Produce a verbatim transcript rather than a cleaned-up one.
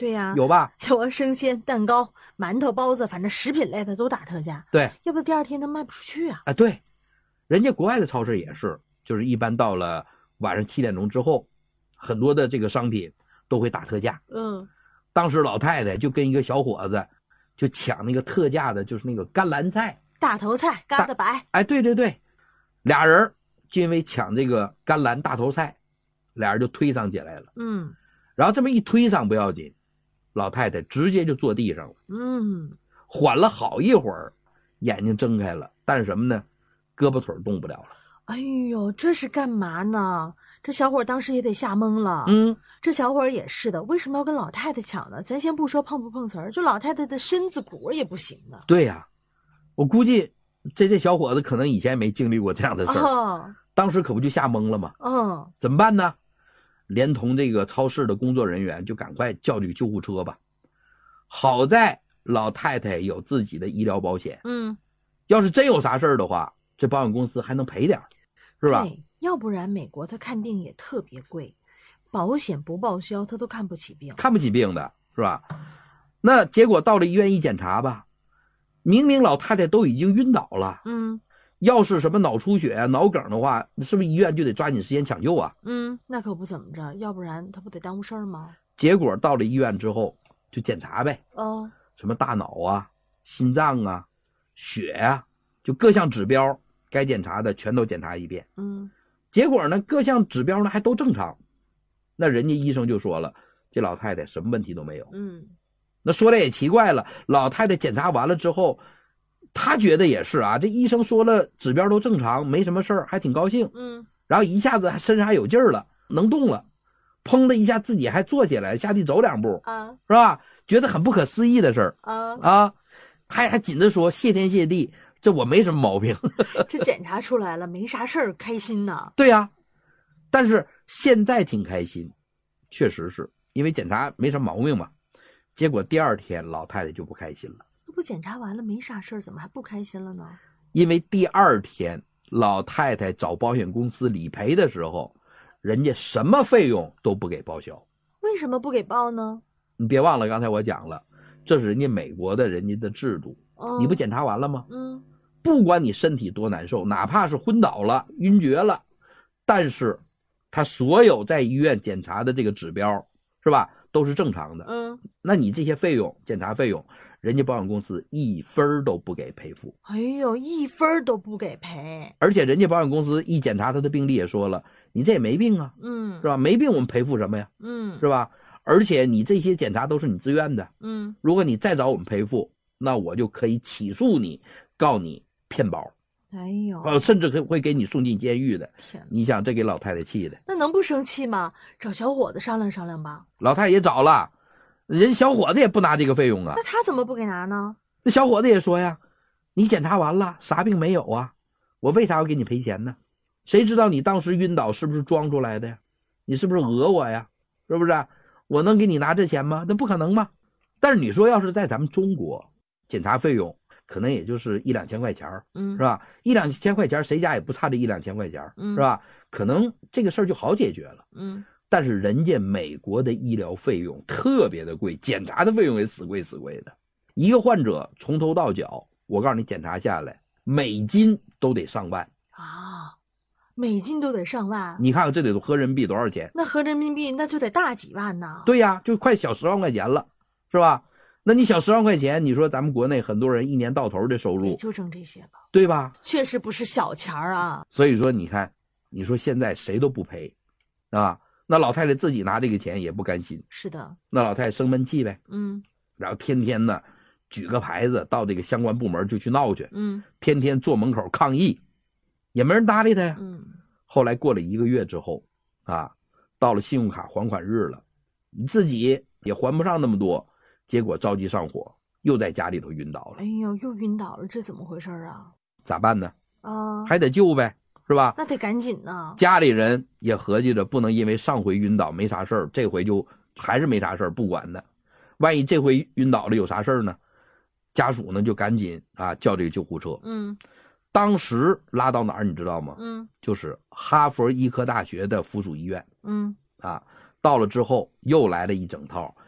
对呀、啊， 有吧？ 有啊，生鲜、蛋糕、馒头、包子，反正食品类的都打特价。 对， 要不第二天它卖不出去啊。 啊，对，人家国外的超市也是，就是一般到了晚上七点钟之后，很多的这个商品都会打特价。 嗯， 当时老太太就跟一个小伙子就抢那个特价的，就是那个甘蓝菜、 大头菜、疙瘩白。 哎，对对对，俩人就因为抢这个甘蓝大头菜，俩人就推搡起来了。 嗯， 然后这么一推搡不要紧，老太太直接就坐地上了。 嗯， 缓了好一会儿，眼睛睁开了，但是什么呢？胳膊腿动不了了。 哎呦，这是干嘛呢？这小伙当时也得吓懵了。 嗯， 这小伙也是的，为什么要跟老太太抢呢？咱先不说碰不碰瓷儿，就老太太的身子骨也不行呢。 对呀、啊，我估计这这小伙子可能以前没经历过这样的事儿、哦，当时可不就吓懵了吗？ 嗯、哦， 怎么办呢？连同这个超市的工作人员就赶快叫这个救护车吧。好在老太太有自己的医疗保险， 嗯， 要是真有啥事儿的话，这保险公司还能赔点，是吧？ 对，要不然美国他看病也特别贵，保险不报销他都看不起病， 看不起病的是吧？那结果到了医院一检查吧，明明老太太都已经晕倒了， 嗯， 要是什么脑出血啊、脑梗的话，是不是医院就得抓紧时间抢救啊？ 嗯，那可不怎么着，要不然他不得耽误事儿吗？ 结果到了医院之后就检查呗， 哦， 什么大脑啊、心脏啊、血啊，就各项指标该检查的全都检查一遍。 嗯， 结果呢，各项指标呢还都正常，那人家医生就说了，这老太太什么问题都没有。 嗯， 那说来也奇怪了，老太太检查完了之后，她觉得也是啊，这医生说了指标都正常，没什么事儿，还挺高兴。 嗯，然后一下子身上还有劲儿了，能动了，砰的一下自己还坐起来，下地走两步， 啊， 是吧？觉得很不可思议的事儿啊啊，还还紧着说谢天谢地，这我没什么毛病。 这检查出来了，没啥事儿，开心呐。 对呀、啊，但是现在挺开心，确实是因为检查没什么毛病嘛。结果第二天老太太就不开心了。 那不检查完了没啥事儿，怎么还不开心了呢？ 因为第二天老太太找保险公司理赔的时候，人家什么费用都不给报销。 为什么不给报呢？ 你别忘了刚才我讲了，这是人家美国的人家的制度、哦、你不检查完了吗？ 嗯， 不管你身体多难受，哪怕是昏倒了晕厥了，但是他所有在医院检查的这个指标是吧都是正常的。 嗯， 那你这些费用检查费用人家保险公司一分都不给赔付。 哎呦，一分都不给赔。 而且人家保险公司一检查他的病历也说了，你这也没病啊， 嗯， 是吧？没病我们赔付什么呀？ 嗯， 是吧？而且你这些检查都是你自愿的， 嗯， 如果你再找我们赔付，那我就可以起诉你，告你骗保。 哎呦， 呃，甚至会给你送进监狱的。 天， 你想这给老太太气的， 那能不生气吗？找小伙子商量商量吧。 老太太也找了，人小伙子也不拿这个费用啊。 那他怎么不给拿呢？ 那小伙子也说呀，你检查完了啥病没有啊，我为啥要给你赔钱呢？谁知道你当时晕倒是不是装出来的呀？你是不是讹我呀？是不是？我能给你拿这钱吗？那不可能吗？但是你说要是在咱们中国，检查费用可能也就是一两千块钱，嗯，是吧？一两千块钱谁家也不差这一两千块钱，嗯，是吧？可能这个事儿就好解决了， 嗯。 但是人家美国的医疗费用特别的贵，检查的费用也死贵死贵的。一个患者从头到脚，我告诉你检查下来，美金都得上万啊，美金都得上万。 你看看这得合人民币多少钱？ 那合人民币那就得大几万呢。 对呀，就快小十万块钱了，是吧？那你小十万块钱，你说咱们国内很多人一年到头的收入也就挣这些吧， 对吧？ 确实不是小钱啊。 所以说你看，你说现在谁都不赔啊，那老太太自己拿这个钱也不甘心。 是的， 那老太太生闷气呗， 嗯， 然后天天呢举个牌子到这个相关部门就去闹去， 嗯， 天天坐门口抗议，也没人搭理他呀。 嗯， 后来过了一个月之后啊，到了信用卡还款日了，你自己也还不上那么多，结果着急上火，又在家里头晕倒了。 哎呦，又晕倒了，这怎么回事啊？ 咋办呢？ 啊， 还得救呗，是吧？ 那得赶紧呢。 家里人也合计着，不能因为上回晕倒没啥事儿，这回就还是没啥事儿，不管的。万一这回晕倒了有啥事儿呢？家属呢就赶紧啊叫这个救护车。 嗯， 当时拉到哪儿你知道吗？ 嗯， 就是哈佛医科大学的附属医院。 嗯， 啊，到了之后又来了一整套，